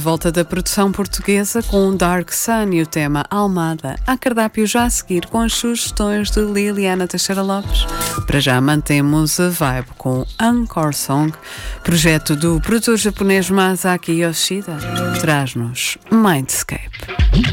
volta da produção portuguesa com Dark Sun e o tema Almada. Há cardápio já a seguir com as sugestões de Liliana Teixeira Lopes. Para já mantemos a vibe com Encore Song, projeto do produtor japonês Masaki Yoshida. Traz-nos Mindscape.